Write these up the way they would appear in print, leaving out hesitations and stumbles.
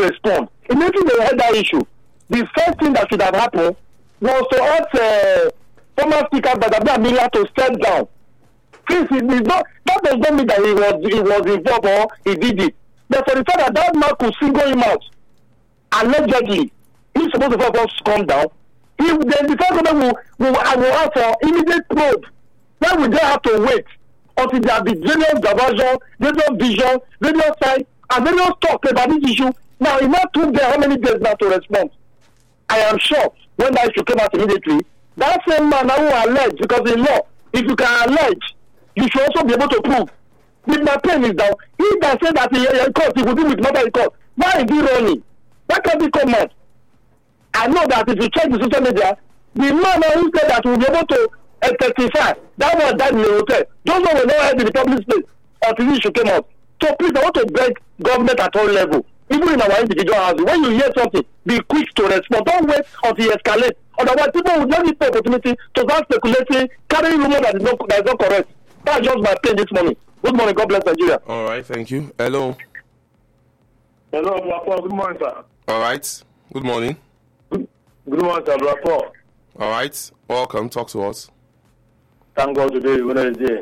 respond. Immediately they had that issue. The first thing that should have happened was to ask former Speaker Gbadagba Amila to step down. Please, that does not mean that he was involved or he did it. But for the fact that man could single him out, allegedly, he's supposed to first calm down. Then the federal government will ask for immediate probe. Then we don't have to wait until there be various diversion, various vision, various sides, and various talk about this issue. Now, it not took them how many days now to respond. I am sure when that issue came out immediately, that same man now will allege, because in law, if you can allege, you should also be able to prove. With my pen is down. He that said that in court, he will do with mother in court. Why is he running? That can be common. I know that if you check the social media, the man who said that will be able to testify, that was died in the hotel. Those one will not have in the public space until this issue came out. So please, I want to beg government at all level, even in our individual houses, when you hear something, be quick to respond. Don't wait until it escalates. Otherwise, people will not get the opportunity to start speculating, carrying rumor that is not correct. That's just my pain this morning. Good morning. God bless Nigeria. All right. Thank you. Hello. Hello, Blapo. Good morning, sir. All right. Good morning. Good morning, sir. Blapo. All right. Welcome. Talk to us. Thank God today, Wednesday.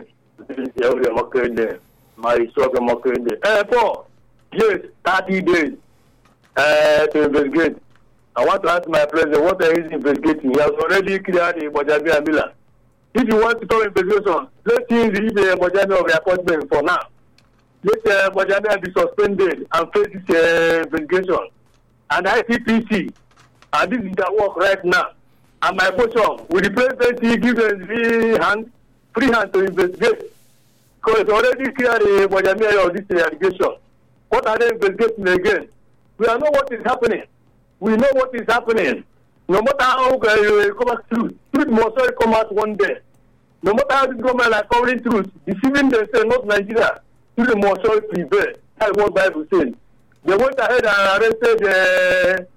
My soccer mockery day. For yes, 30 days to investigate. I want to ask my president what he is investigating. He has already cleared the Gbajabi Amila. If you want to talk investigation, let him leave the Gbajabi of the appointment for now. Let Gbajabi be suspended and face this investigation. And ICPC, and this is their work right now. And my question, will the presidency give them free hand to investigate? Because it's already clear the Gbajabi of this allegation. What are they investigating again? We know what is happening. We know what is happening. No matter how you come back truth must always come out one day. No matter how this government are covering truth, deceiving themselves, not Nigeria, truth must always prevail. That's what Bible says. They went ahead and arrested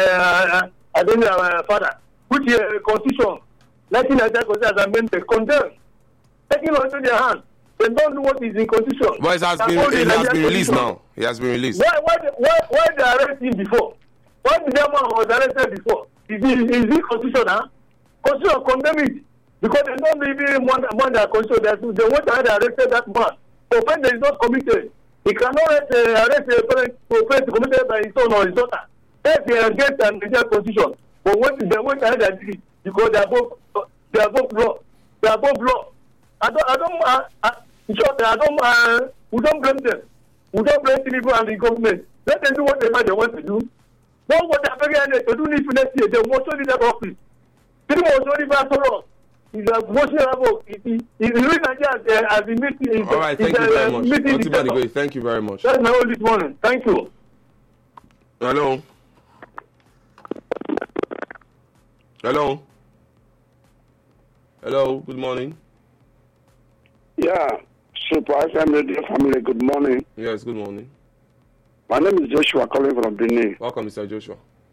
father, which constitution, 1999 constitution has amended, condemned, taking onto their hands. They don't know what is in constitution. But it has been released now. It has been released. Why they arrest him before? Why did that man was arrested before? Is it constitution, huh? Constitution condemn it. Because they don't even want their constitution. They want to have arrested that man. So when there is not committed, he cannot arrest a parent committed by his son or his daughter. If they are against the constitution. But when they want to have that, because they are both law. They are both law. We don't blame them. We don't blame people and the government. Let them do whatever they want to do. What they are very to do this next year, they will show that office. People will show the back to us. It's a motion. It's really Nigeria as the meeting. All right, thank you very much. Thank you very much. That's my whole this morning. Thank you. Hello. Hello. Hello. Good morning. Yeah, Super FM Radio family, good morning. Yes, good morning. My name is Joshua, calling from Benin. Welcome, Mr. Joshua.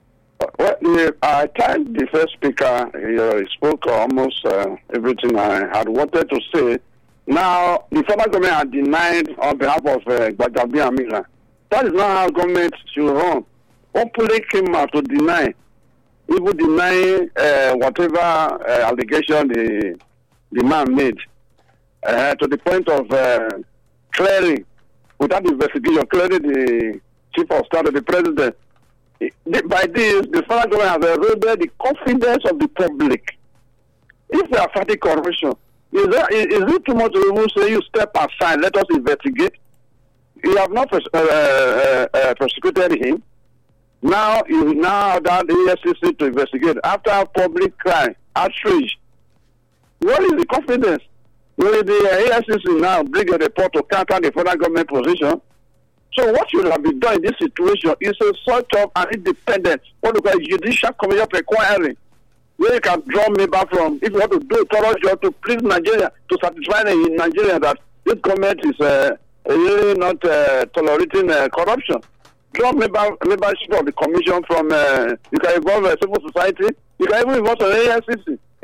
I thanked the first speaker. He spoke almost everything I had wanted to say. Now, the federal government had denied on behalf of Gbadagba Amila. That is not how government should run. Openly came out to deny, even denying whatever allegation the man made. To the point of clearing, without investigation, clearing the chief of staff of the president. By this, the federal government has eroded the confidence of the public. If they are fighting corruption, is it too much to even say you step aside, let us investigate? You have not prosecuted him. Now you now that the EFCC to investigate after public cry, outrage. What is the confidence? Will the EFCC now bring a report to counter the federal government position? So what should have been done in this situation is a sort of an independent, what we call judicial commission of inquiry, where you can draw member from, if you want to do a thorough job to please Nigeria, to satisfy in Nigeria that this government is really not tolerating corruption. Draw membership of the commission from, you can involve civil society, you can even involve the EFCC.